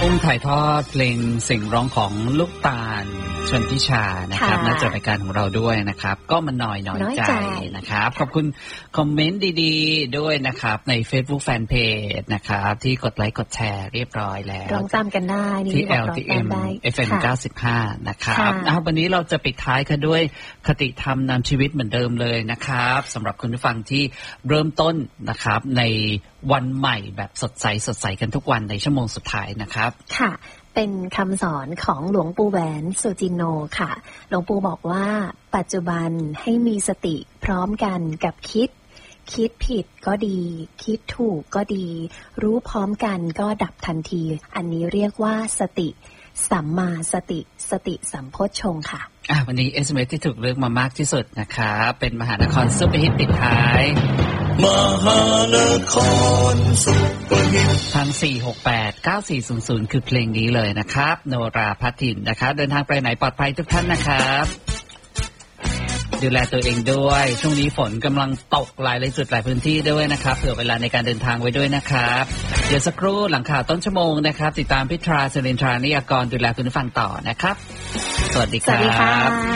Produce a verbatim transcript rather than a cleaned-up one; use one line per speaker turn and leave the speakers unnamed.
อุ้มถ่ายทอดเพลงเสียงร้องของลูกตาลชนทิชานะครับนักจัดรายการของเราด้วยนะครับก็มันหน่อยน้อยใจนะครับขอบคุณคอมเมนต์ดีๆด้วยนะครับใน Facebook Fanpage นะครับที่กดไลค์กดแชร์เรียบร้อยแล้ว
ร้องตามกันได้
ที่ แอล ที เอ็ม เอฟ เอ็ม เก้าสิบห้านะครับวันนี้เราจะปิดท้ายกันด้วยคติธรรมนำชีวิตเหมือนเดิมเลยนะครับสำหรับคุณผู้ฟังที่เริ่มต้นนะครับในวันใหม่แบบสดใสสดใสกันทุกวันในชั่วโมงสุดท้ายนะครับ
ค่ะเป็นคำสอนของหลวงปู่แหวนสุจินโนค่ะหลวงปู่บอกว่าปัจจุบันให้มีสติพร้อมกันกับคิดคิดผิดก็ดีคิดถูกก็ดีรู้พร้อมกันก็ดับทันทีอันนี้เรียกว่าสติสัมมาสติสติสัมโพชฌงค์ค่ะ
อ่ะวันนี้ เอส เอ็ม เอส ที่ถูกเลือกมามากที่สุดนะครับเป็นมหานครซุปเปอร์ฮิตปิดท้าย
มหานครซุปเปอร์ฮิต
ทางสี่ หก แปด เก้า สี่ ศูนย์ ศูนย์คือเพลงนี้เลยนะครับโนราภัททินนะครับเดินทางไปไหนปลอดภัยทุกท่านนะครับดูแลตัวเองด้วยช่วงนี้ฝนกำลังตกหลายเลยจุดหลายพื้นที่ด้วยนะครับเผื่อเวลาในการเดินทางไว้ด้วยนะครับเดี๋ยวสักครู่หลังข่าวต้นชั่วโมงนะครับติดตามพิธราเซเลนทรานิยากรดูแลคุณผู้ฟังต่อนะครับสวัสดีครับ